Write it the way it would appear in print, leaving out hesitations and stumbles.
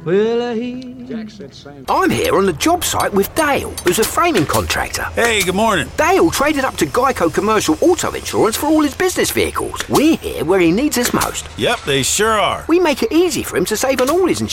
I'm here on the job site with Dale, who's a framing contractor. Hey, good morning. Dale traded up to Geico Commercial Auto Insurance for all his business vehicles. We're here where he needs us most. Yep, they sure are. We make it easy for him to save on all his insurance